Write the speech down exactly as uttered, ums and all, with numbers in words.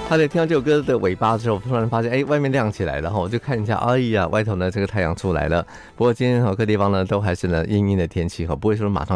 好的，听到这首歌的尾巴之后，突然发现，哎，外面亮起来了，然后我就看一下，哎呀，外头呢这个太阳出来了。不过今天哈各地方呢都还是呢阴阴的天气哈，不会说马上